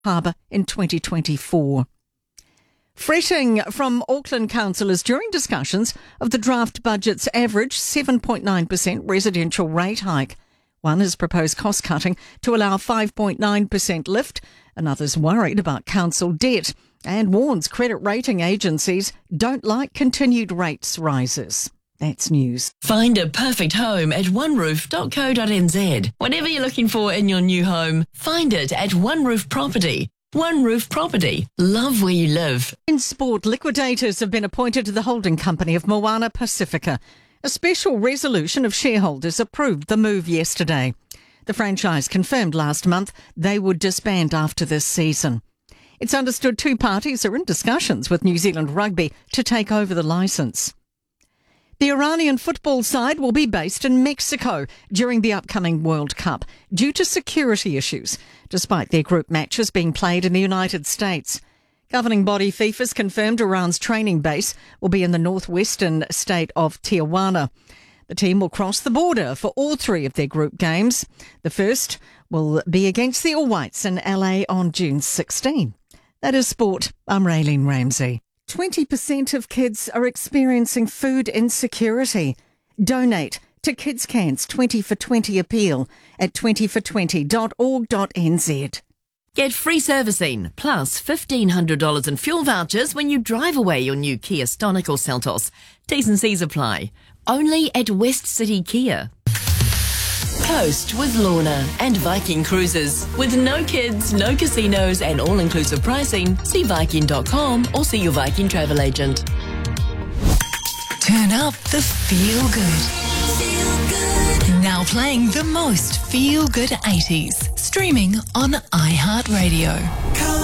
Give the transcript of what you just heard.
Harbour in 2024. Fretting from Auckland councillors during discussions of the draft budget's average 7.9% residential rate hike. One has proposed cost cutting to allow 5.9% lift. Another's worried about council debt and warns credit rating agencies don't like continued rates rises. That's news. Find a perfect home at oneroof.co.nz. Whatever you're looking for in your new home, find it at One Roof Property. One Roof Property. Love where you live. In sport, liquidators have been appointed to the holding company of Moana Pacifica. A special resolution of shareholders approved the move yesterday. The franchise confirmed last month they would disband after this season. It's understood two parties are in discussions with New Zealand Rugby to take over the licence. The Iranian football side will be based in Mexico during the upcoming World Cup due to security issues, despite their group matches being played in the United States. Governing body FIFA's confirmed Iran's training base will be in the northwestern state of Tijuana. The team will cross the border for all three of their group games. The first will be against the All Whites in LA on June 16. That is sport. I'm Raylene Ramsey. 20% of kids are experiencing food insecurity. Donate to Kids Can's 20 for 20 appeal at 20for20.org.nz. Get free servicing plus $1,500 in fuel vouchers when you drive away your new Kia Stonic or Seltos. T's and C's apply. Only at West City Kia. Coast with Lorna and Viking Cruises. With no kids, no casinos and all-inclusive pricing, see Viking.com or see your Viking travel agent. Turn up the feel-good. Now playing the most feel-good 80s. Streaming on iHeartRadio.